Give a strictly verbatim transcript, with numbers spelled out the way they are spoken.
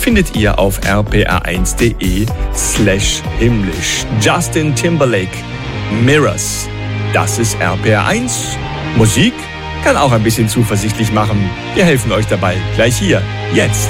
findet ihr auf r p r eins punkt d e slash himmlisch. Justin Timberlake, Mirrors. Das ist R P R eins. Musik kann auch ein bisschen zuversichtlich machen. Wir helfen euch dabei. Gleich hier, jetzt.